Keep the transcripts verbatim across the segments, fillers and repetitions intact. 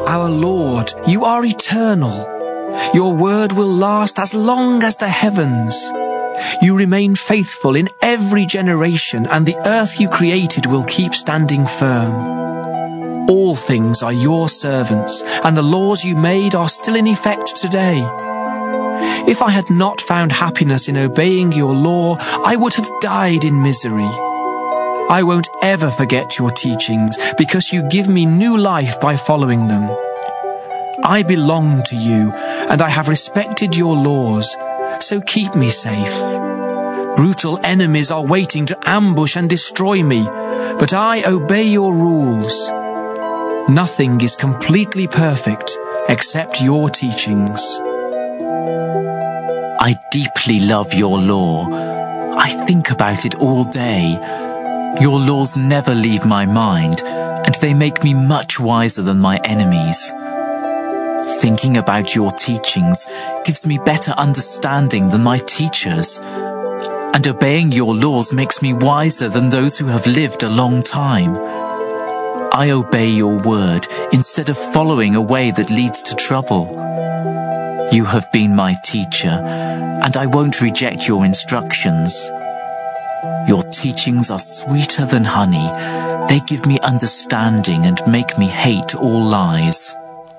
Our Lord, you are eternal. Your word will last as long as the heavens. You remain faithful in every generation, and the earth you created will keep standing firm. All things are your servants, and the laws you made are still in effect today. If I had not found happiness in obeying your law, I would have died in misery. I won't ever forget your teachings, because you give me new life by following them. I belong to you, and I have respected your laws, so keep me safe. Brutal enemies are waiting to ambush and destroy me, but I obey your rules. Nothing is completely perfect except your teachings. I deeply love your law. I think about it all day. Your laws never leave my mind, and they make me much wiser than my enemies. Thinking about your teachings gives me better understanding than my teachers, and obeying your laws makes me wiser than those who have lived a long time. I obey your word instead of following a way that leads to trouble. You have been my teacher, and I won't reject your instructions. Your teachings are sweeter than honey. They give me understanding and make me hate all lies.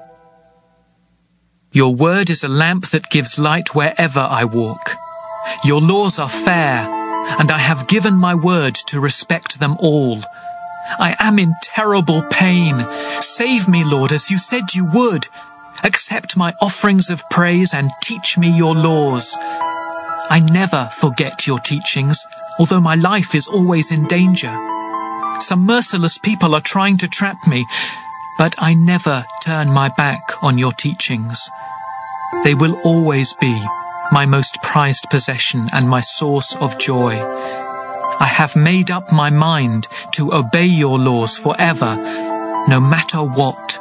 Your word is a lamp that gives light wherever I walk. Your laws are fair, and I have given my word to respect them all. I am in terrible pain. Save me, Lord, as you said you would. Accept my offerings of praise and teach me your laws. I never forget your teachings, although my life is always in danger. Some merciless people are trying to trap me, but I never turn my back on your teachings. They will always be my most prized possession and my source of joy. I have made up my mind to obey your laws forever, no matter what.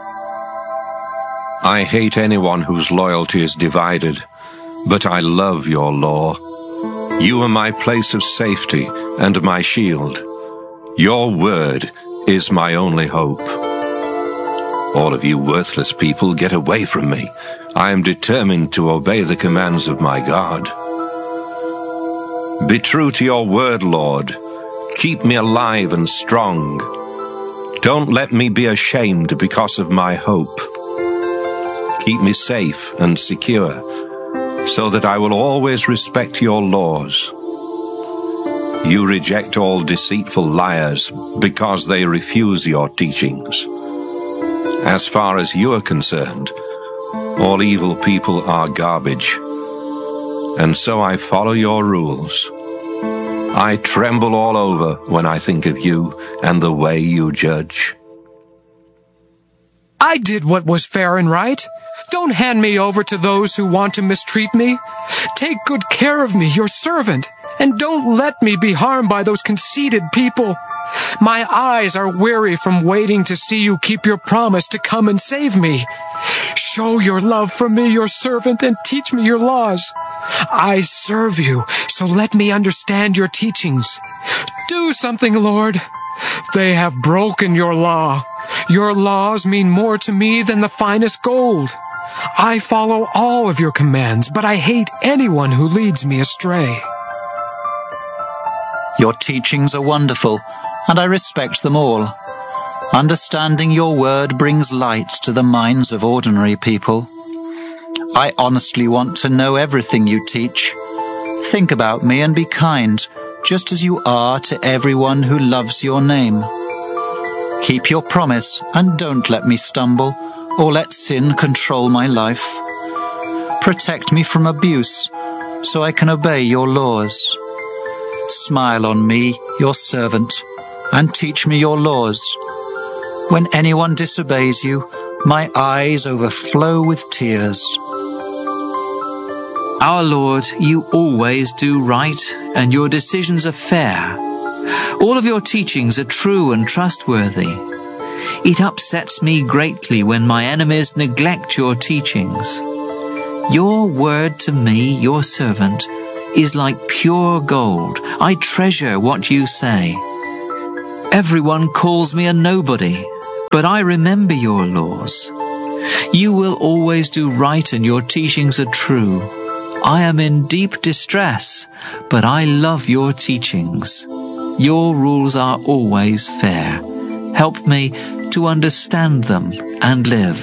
I hate anyone whose loyalty is divided, but I love your law. You are my place of safety and my shield. Your word is my only hope. All of you worthless people, get away from me. I am determined to obey the commands of my God. Be true to your word, Lord. Keep me alive and strong. Don't let me be ashamed because of my hope. Keep me safe and secure, so that I will always respect your laws. You reject all deceitful liars because they refuse your teachings. As far as you are concerned, all evil people are garbage, and so I follow your rules. I tremble all over when I think of you and the way you judge. I did what was fair and right. Don't hand me over to those who want to mistreat me. Take good care of me, your servant, and don't let me be harmed by those conceited people. My eyes are weary from waiting to see you keep your promise to come and save me. Show your love for me, your servant, and teach me your laws. I serve you, so let me understand your teachings. Do something, Lord. They have broken your law. Your laws mean more to me than the finest gold. I follow all of your commands, but I hate anyone who leads me astray. Your teachings are wonderful, and I respect them all. Understanding your word brings light to the minds of ordinary people. I honestly want to know everything you teach. Think about me and be kind, just as you are to everyone who loves your name. Keep your promise and don't let me stumble or let sin control my life. Protect me from abuse so I can obey your laws. Smile on me, your servant, and teach me your laws. When anyone disobeys you, my eyes overflow with tears. Our Lord, you always do right, and your decisions are fair. All of your teachings are true and trustworthy. It upsets me greatly when my enemies neglect your teachings. Your word to me, your servant, is like pure gold. I treasure what you say. Everyone calls me a nobody, but I remember your laws. You will always do right and your teachings are true. I am in deep distress, but I love your teachings. Your rules are always fair. Help me to understand them and live.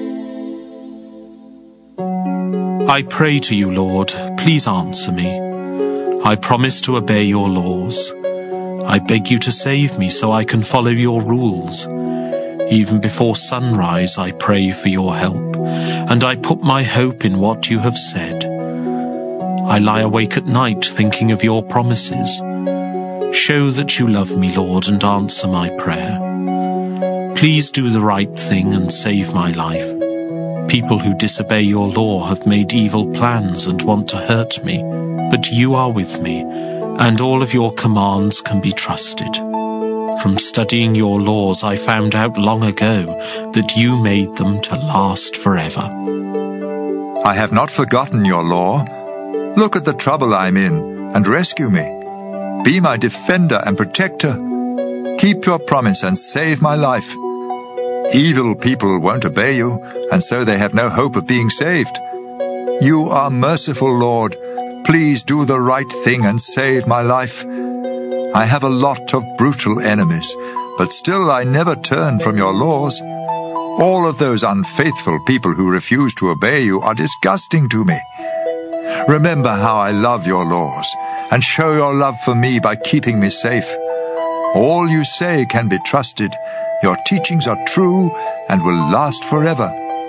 I pray to you, Lord, please answer me. I promise to obey your laws. I beg you to save me so I can follow your rules. Even before sunrise I pray for your help, and I put my hope in what you have said. I lie awake at night thinking of your promises. Show that you love me, Lord, and answer my prayer. Please do the right thing and save my life. People who disobey your law have made evil plans and want to hurt me, but you are with me, and all of your commands can be trusted. From studying your laws, I found out long ago that you made them to last forever. I have not forgotten your law. Look at the trouble I'm in and rescue me. Be my defender and protector. Keep your promise and save my life. Evil people won't obey you, and so they have no hope of being saved. You are merciful, Lord. Please do the right thing and save my life. I have a lot of brutal enemies, but still I never turn from your laws. All of those unfaithful people who refuse to obey you are disgusting to me. Remember how I love your laws, and show your love for me by keeping me safe. All you say can be trusted. Your teachings are true and will last forever.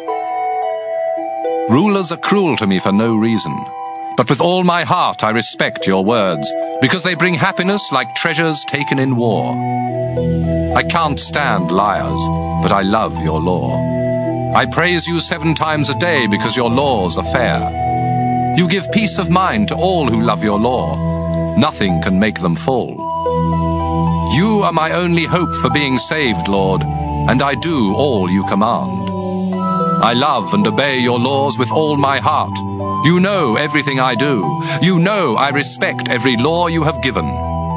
Rulers are cruel to me for no reason, but with all my heart I respect your words, because they bring happiness like treasures taken in war. I can't stand liars, but I love your law. I praise you seven times a day because your laws are fair. You give peace of mind to all who love your law. Nothing can make them full. You are my only hope for being saved, Lord, and I do all you command. I love and obey your laws with all my heart. You know everything I do. You know I respect every law you have given.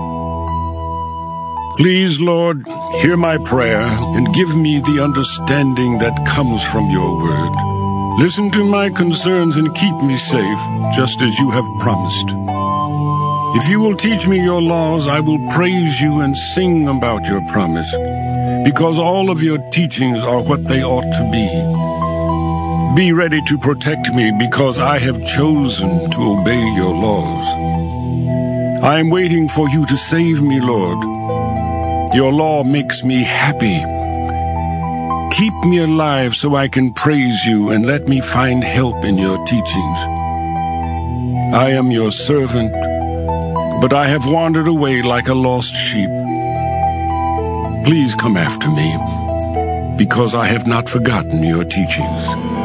Please, Lord, hear my prayer and give me the understanding that comes from your word. Listen to my concerns and keep me safe, just as you have promised. If you will teach me your laws, I will praise you and sing about your promise, because all of your teachings are what they ought to be. Be ready to protect me, because I have chosen to obey your laws. I am waiting for you to save me, Lord. Your law makes me happy. Keep me alive so I can praise you, and let me find help in your teachings. I am your servant, but I have wandered away like a lost sheep. Please come after me, because I have not forgotten your teachings.